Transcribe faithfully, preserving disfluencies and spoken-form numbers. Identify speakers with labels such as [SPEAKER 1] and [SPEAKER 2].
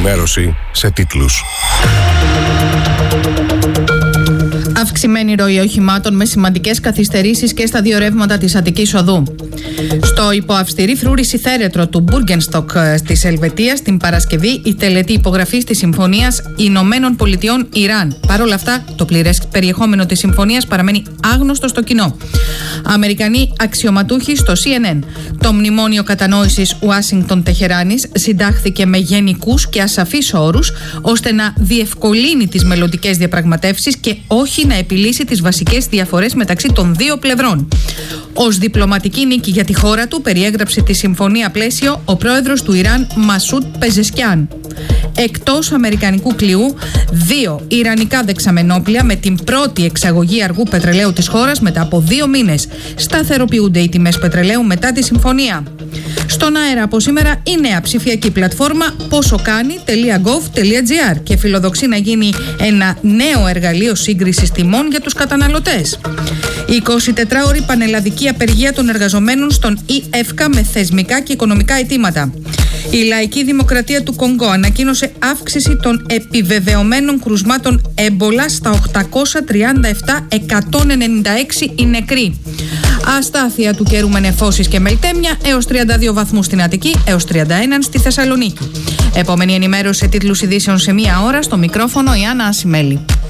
[SPEAKER 1] ενημέρωση σε τίτλους.
[SPEAKER 2] Αυξημένη ροή οχημάτων με σημαντικές καθυστερήσεις και στα δύο ρεύματα της Αττικής Οδού. Στο υποαυστηρή φρούρηση θέρετρο του Μπούργενστοκ της Ελβετίας την Παρασκευή η τελετή υπογραφής της Συμφωνίας Ηνωμένων Πολιτειών Ιράν. Παρ' όλα αυτά, το πληρές περιεχόμενο της συμφωνίας παραμένει άγνωστο στο κοινό. Αμερικανοί αξιωματούχοι στο σι εν εν. Το μνημόνιο κατανόησης Ουάσιγκτον-Τεχεράνης συντάχθηκε με γενικούς και ασαφείς όρους, ώστε να διευκολύνει τις μελλοντικές διαπραγματεύσεις και όχι να επιλύσει τις βασικές διαφορές μεταξύ των δύο πλευρών. Ως διπλωματική νίκη για τη χώρα του περιέγραψε τη συμφωνία πλαίσιο ο πρόεδρος του Ιράν Μασούντ Πεζεσκιάν. Εκτός αμερικανικού πλοιού, δύο ιρανικά δεξαμενόπλια με την πρώτη εξαγωγή αργού πετρελαίου της χώρας μετά από δύο μήνες. Σταθεροποιούνται οι τιμές πετρελαίου μετά τη συμφωνία. Στον αέρα από σήμερα η νέα ψηφιακή πλατφόρμα ποσοκάνει τελεία γκοβ τελεία τζι άρ και φιλοδοξεί να γίνει ένα νέο εργαλείο σύγκρισης τιμών για τους καταναλωτές. Η εικοσιτετράωρη πανελλαδική απεργία των εργαζομένων στον ΙΕΦΚΑ με θεσμικά και οικονομικά αιτήματα. Η Λαϊκή Δημοκρατία του Κονγκό ανακοίνωσε αύξηση των επιβεβαιωμένων κρουσμάτων έμπολα στα οκτακόσια τριάντα επτά, εκατόν ενενήντα έξι οι νεκροί. Αστάθεια του καιρού με νεφώσεις και μελτέμια έως τριάντα δύο βαθμούς στην Αττική, έως τριάντα ένα στη Θεσσαλονίκη. Επόμενη ενημέρωση σε τίτλους ειδήσεων σε μία ώρα, στο μικρόφωνο η Άννα Ασημέλη.